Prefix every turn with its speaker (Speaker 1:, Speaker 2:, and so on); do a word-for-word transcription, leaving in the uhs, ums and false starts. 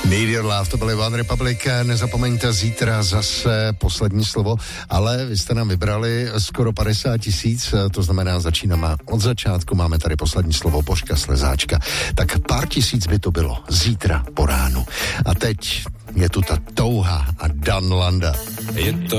Speaker 1: Need Your Love, to byly One Republic, nezapomeňte zítra zase poslední slovo, ale vy jste nám vybrali skoro padesát tisíc, to znamená začínáme od začátku, máme tady poslední slovo Božka Slezáčka, tak pár tisíc by to bylo zítra po ránu. A teď je tu ta touha a Dan Landa.
Speaker 2: Je to